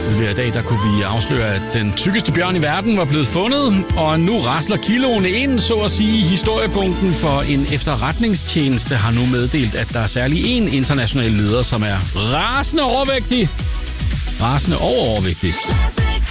Tidligere i dag, der kunne vi afsløre, at den tykkeste bjørn i verden var blevet fundet, og nu rasler kiloene ind, så at sige, i historiebunken, for en efterretningstjeneste har nu meddelt, at der er særlig en international leder, som er rasende overvægtig. Rasende og overvægtig.